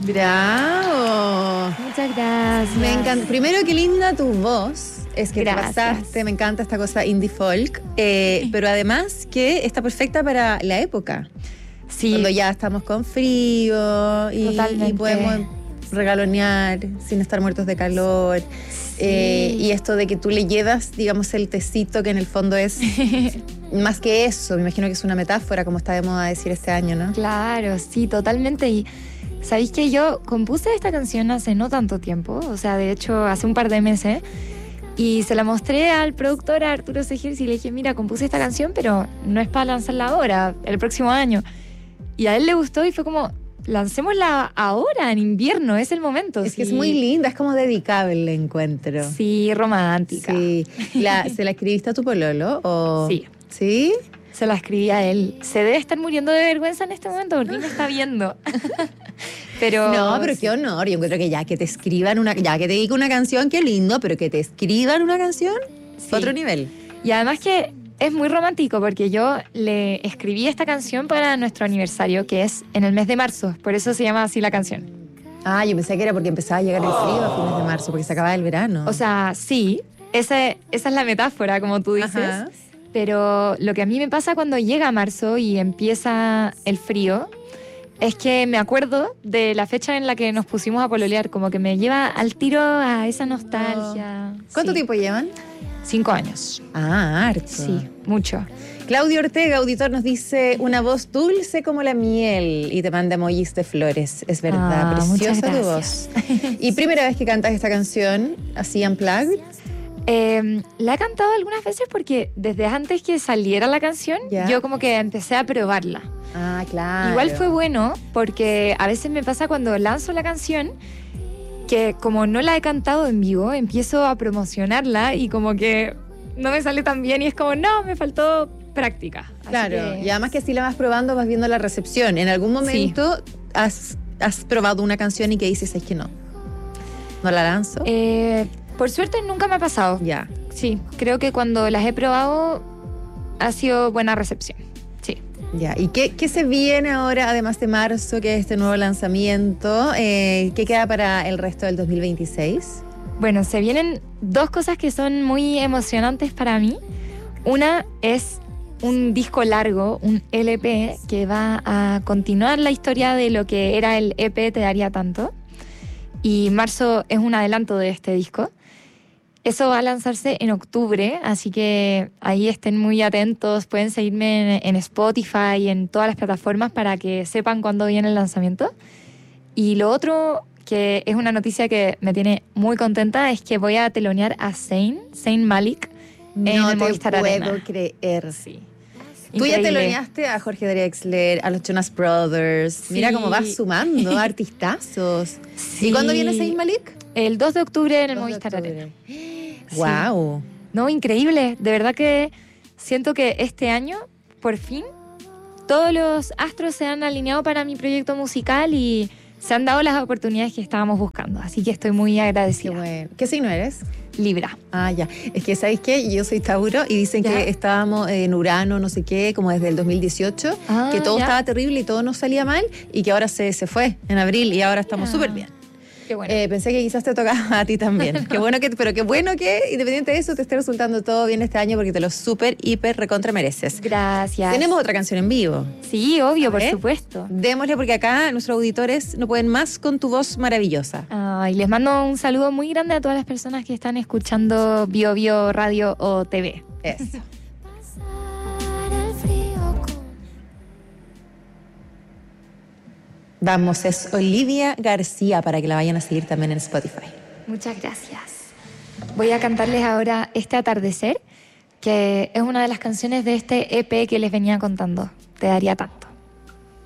¡Bravo! Muchas gracias. Me encanta. Primero, qué linda tu voz. Es que Gracias. te pasaste, me encanta esta cosa indie folk. Pero además que está perfecta para la época. Sí. Cuando ya estamos con frío y podemos regalonear sin estar muertos de calor. Sí. Y esto de que tú le llevas, digamos, el tecito, que en el fondo es más que eso. Me imagino que es una metáfora, como está de moda decir este año, ¿no? Claro, sí, totalmente. Y sabéis que yo compuse esta canción hace no tanto tiempo, o sea, de hecho, hace un par de meses. Y se la mostré al productor, a Arturo Segers, y le dije, mira, compuse esta canción, pero no es para lanzarla ahora, el próximo año. Y a él le gustó y fue como, lancémosla ahora, en invierno, es el momento. Es que es muy linda, es como dedicable, encuentro. Sí, romántica. Sí. ¿Se la escribiste a tu pololo? ¿O? Sí. ¿Sí? Se la escribí a él. Se debe estar muriendo de vergüenza en este momento porque me está viendo. Pero sí. Qué honor. Yo encuentro que ya que te escriban ya que te dedico una canción, qué lindo, pero que te escriban una canción, sí. Otro nivel. Y además que es muy romántico porque yo le escribí esta canción para nuestro aniversario, que es en el mes de marzo. Por eso se llama así la canción. Ah, yo pensé que era porque empezaba a llegar el frío a fines de marzo, porque se acababa el verano. O sea, sí, esa es la metáfora, como tú dices. Ajá. Pero lo que a mí me pasa cuando llega marzo y empieza el frío es que me acuerdo de la fecha en la que nos pusimos a pololear, como que me lleva al tiro a esa nostalgia. ¿Cuánto tiempo llevan? 5 años. Ah, harto. Sí, mucho. Claudio Ortega, auditor, nos dice una voz dulce como la miel y te manda emojis de flores. Es verdad, preciosa tu voz. ¿Y primera vez que cantas esta canción así unplugged? La he cantado algunas veces porque desde antes que saliera la canción, yo como que empecé a probarla. Ah, claro. Igual fue bueno porque a veces me pasa cuando lanzo la canción que como no la he cantado en vivo, empiezo a promocionarla y como que no me sale tan bien y es como, no, me faltó práctica. Claro, y además que si la vas probando vas viendo la recepción. ¿En algún momento has probado una canción y que dices, es que no la lanzo? Por suerte nunca me ha pasado. Ya. Sí, creo que cuando las he probado ha sido buena recepción. Sí. Ya. ¿Y qué se viene ahora, además de marzo, que es este nuevo lanzamiento? ¿Qué queda para el resto del 2026? Bueno, se vienen 2 cosas que son muy emocionantes para mí. Una es un disco largo, un LP, que va a continuar la historia de lo que era el EP Te Daría Tanto. Y marzo es un adelanto de este disco. Eso va a lanzarse en octubre, así que ahí estén muy atentos. Pueden seguirme en Spotify y en todas las plataformas para que sepan cuándo viene el lanzamiento. Y lo otro, que es una noticia que me tiene muy contenta, es que voy a telonear a Zayn Malik en el Movistar Arena. No te puedo creer. Sí. Tú ya teloneaste a Jorge Drexler, a los Jonas Brothers. Sí. Mira cómo vas sumando artistazos. Sí. ¿Y cuándo viene Zayn Malik? El 2 de octubre en el Movistar Arena. ¡Wow! Sí. No, increíble. De verdad que siento que este año, por fin, todos los astros se han alineado para mi proyecto musical y se han dado las oportunidades que estábamos buscando. Así que estoy muy agradecida. Qué bueno. ¿Qué signo eres? Libra. Ah, ya. Es que, ¿sabéis qué? Yo soy Tauro y dicen que estábamos en Urano, no sé qué, como desde el 2018, que todo estaba terrible y todo nos salía mal y que ahora se fue en abril y ahora estamos súper bien. Qué bueno. Pensé que quizás te tocaba a ti también. Pero qué bueno que, independiente de eso, te esté resultando todo bien este año porque te lo súper, hiper, recontra mereces. Gracias. Tenemos otra canción en vivo. Sí, obvio, por supuesto. Démosle porque acá nuestros auditores no pueden más con tu voz maravillosa. Y les mando un saludo muy grande a todas las personas que están escuchando Bio Bio Radio o TV. Eso. Vamos, es Olivia García para que la vayan a seguir también en Spotify. Muchas gracias. Voy a cantarles ahora Este Atardecer, que es una de las canciones de este EP que les venía contando. Te daría tanto.